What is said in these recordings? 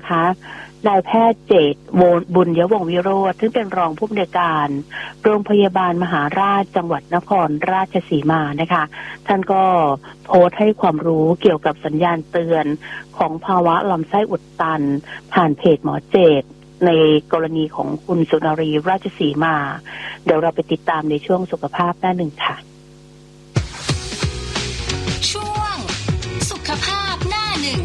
นะคะนายแพทย์เจตบุญยวงศ์วิโรจน์ซึ่งเป็นรองผู้อำนวยการโรงพยาบาลมหาราชจังหวัดนครราชสีมานะคะท่านก็โพสต์ให้ความรู้เกี่ยวกับสัญญาณเตือนของภาวะลำไส้อุดตันผ่านเพจหมอเจตในกรณีของคุณสุนารีราชสีมาเดี๋ยวเราไปติดตามในช่วงสุขภาพหน้าหนึ่งค่ะช่วงสุขภาพหน้าหนึ่ง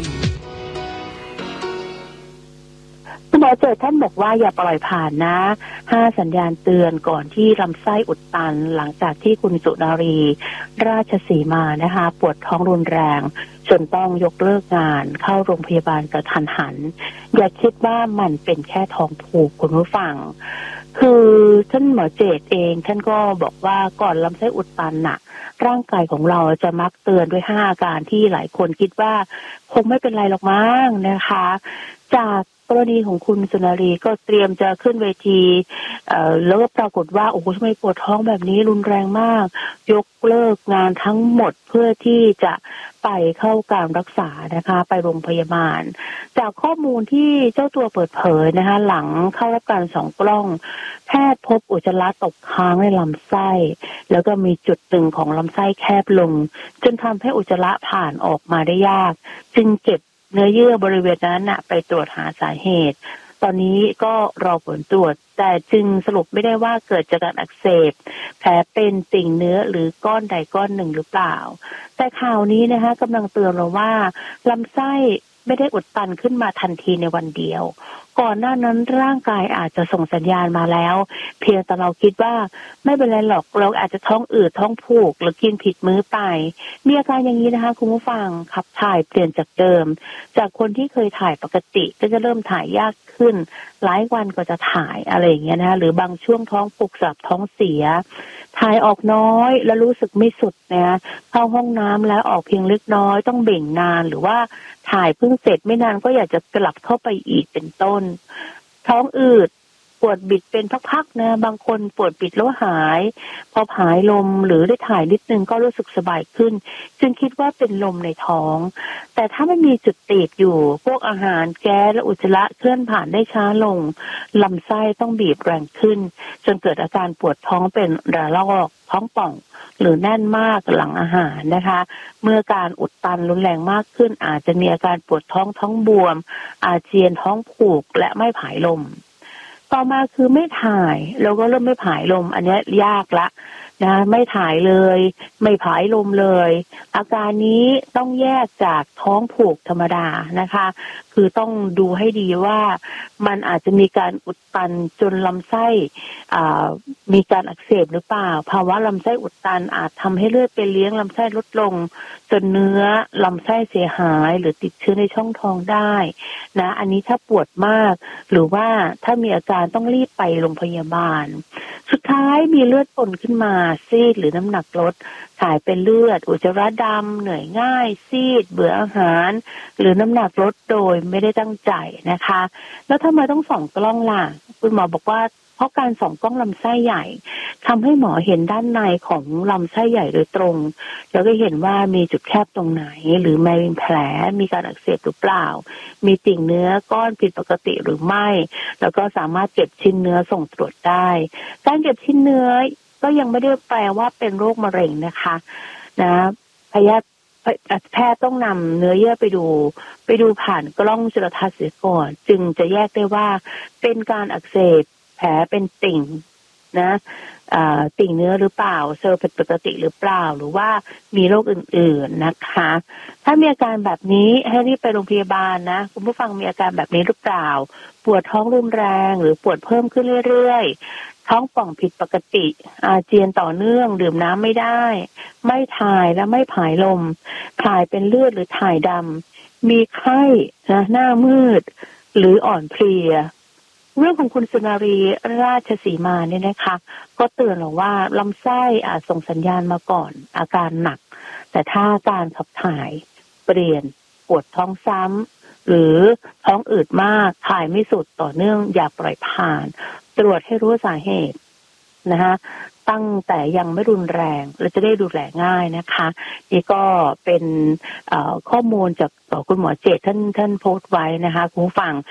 คุณหมอเจตท่านบอกว่าอย่าปล่อยผ่านนะ5สัญญาณเตือนก่อนที่ลำไส้อุดตันหลังจากที่คุณสุนารีราชสีมานะคะปวดท้องรุนแรงจนต้องยกเลิกงานเข้าโรงพยาบาลกระทันหันอย่าคิดว่ามันเป็นแค่ท้องผูกคุณผู้ฟังคือท่านหมอเจตเองท่านก็บอกว่าก่อนลำไส้อุดตันน่ะร่างกายของเราจะมักเตือนด้วย5อาการที่หลายคนคิดว่าคงไม่เป็นไรหรอกมั้งนะคะจากกรณีของคุณสุนารีก็เตรียมจะขึ้นเวทีแล้วก็ปรากฏว่าโอ้โหทำไมปวดท้องแบบนี้รุนแรงมากยกเลิกงานทั้งหมดเพื่อที่จะไปเข้าการรักษานะคะไปโรงพยาบาลจากข้อมูลที่เจ้าตัวเปิดเผยนะคะหลังเข้ารับการส่องกล้องแพทย์พบอุจจาระตกค้างในลำไส้แล้วก็มีจุดตึงของลำไส้แคบลงจนทำให้อุจจาระผ่านออกมาได้ยากจึงเก็บเนื้อเยื่อบริเวณนั้นไปตรวจหาสาเหตุตอนนี้ก็รอผลตรวจแต่จึงสรุปไม่ได้ว่าเกิดจากการอักเสบแผลเป็นติ่งเนื้อหรือก้อนใดก้อนหนึ่งหรือเปล่าแต่ข่าวนี้นะคะกำลังเตือนเราว่าลำไส้ไม่ได้อุดตันขึ้นมาทันทีในวันเดียวก่อนหน้านั้นร่างกายอาจจะส่งสัญญาณมาแล้วเพียงแต่เราคิดว่าไม่เป็นไรหรอกเราอาจจะท้องอืดท้องผูกหรือกินผิดมื้อไปมีอาการอย่างนี้นะคะคุณผู้ฟังขับถ่ายเปลี่ยนจากเดิมจากคนที่เคยถ่ายปกติก็จะเริ่มถ่ายยากขึ้นหลายวันก็จะถ่ายอะไรอย่างเงี้ยนะคะหรือบางช่วงท้องผูกสับท้องเสียถ่ายออกน้อยแล้วรู้สึกไม่สุดนะเข้าห้องน้ำแล้วออกเพียงเล็กน้อยต้องเบ่งนานหรือว่าถ่ายเพิ่งเสร็จไม่นานก็อยากจะกลับเข้าไปอีกเป็นต้นท้องอืดปวดบิดเป็นพักๆนะบางคนปวดบิดแล้วหายพอหายลมหรือได้ถ่ายนิดนึงก็รู้สึกสบายขึ้นจึงคิดว่าเป็นลมในท้องแต่ถ้าไม่มีจุดติดอยู่พวกอาหารแก๊สและอุจจาระเคลื่อนผ่านได้ช้าลงลำไส้ต้องบีบแรงขึ้นจนเกิดอาการปวดท้องเป็นระลอกท้องป่องหรือแน่นมากหลังอาหารนะคะเมื่อการอุดตันรุนแรงมากขึ้นอาจจะมีอาการปวดท้องท้องบวมอาเจียนท้องผูกและไม่ผายลมต่อมาคือไม่ถ่ายแล้วก็เริ่มไม่ผายลมอันนี้ยากละนะไม่ถ่ายเลยไม่ผายลมเลยอาการนี้ต้องแยกจากท้องผูกธรรมดานะคะคือต้องดูให้ดีว่ามันอาจจะมีการอุดตันจนลำไส้มีการอักเสบหรือเปล่าภาวะลำไส้อุดตันอาจทำให้เลือดไปเลี้ยงลำไส้ลดลงจนเนื้อลำไส้เสียหายหรือติดเชื้อในช่องท้องได้นะอันนี้ถ้าปวดมากหรือว่าถ้ามีอาการต้องรีบไปโรงพยาบาลสุดท้ายมีเลือดปนขึ้นมาซีดหรือน้ำหนักลดถ่ายเป็นเลือดอุจจาระดำเหนื่อยง่ายซีดเบื่ออาหารหรือน้ำหนักลดโดยไม่ได้ตั้งใจนะคะแล้วทำไมต้องส่องกล้องล่ะคุณหมอบอกว่าเพราะการส่องกล้องลำไส้ใหญ่ทำให้หมอเห็นด้านในของลำไส้ใหญ่โดยตรงแล้วก็เห็นว่ามีจุดแคบตรงไหนหรือมีแผลมีการอักเสบหรือเปล่ามีติ่งเนื้อก้อนผิดปกติหรือไม่แล้วก็สามารถเก็บชิ้นเนื้อส่งตรวจได้การเก็บชิ้นเนื้อก็ยังไม่ได้แปลว่าเป็นโรคมะเร็งนะคะนะแพทย์ต้องนำเนื้อเยื่อไปดูผ่านกล้องจุลทรรศน์เสียก่อนจึงจะแยกได้ว่าเป็นการอักเสบแผลเป็นติ่งนะติ่งเนื้อหรือเปล่าเซลล์ผิดปกติหรือเปล่าหรือว่ามีโรคอื่นๆนะคะถ้ามีอาการแบบนี้ให้รีบไปโรงพยาบาลนะคุณผู้ฟังมีอาการแบบนี้หรือเปล่าปวดท้องรุนแรงหรือปวดเพิ่มขึ้นเรื่อยๆท้องป่องผิดปกติอาเจียนต่อเนื่องดื่มน้ำไม่ได้ไม่ถ่ายและไม่ผายลมถ่ายเป็นเลือดหรือถ่ายดำมีไข้นะหน้ามืดหรืออ่อนเพลียเรื่องของคุณสุนารีราชสีมาเนี่ยนะคะก็เตือนเราว่าลำไส้อาจส่งสัญญาณมาก่อนอาการหนักแต่ถ้าการขับถ่ายเปลี่ยนปวดท้องซ้ำหรือท้องอืดมากถ่ายไม่สุดต่อเนื่องอย่าปล่อยผ่านตรวจให้รู้สาเหตุนะคะตั้งแต่ยังไม่รุนแรงเราจะได้ดูแลง่ายนะคะนี่ก็เป็นข้อมูลจากคุณหมอเจตท่านโพสต์ไว้นะคะคุณผู้ฟัง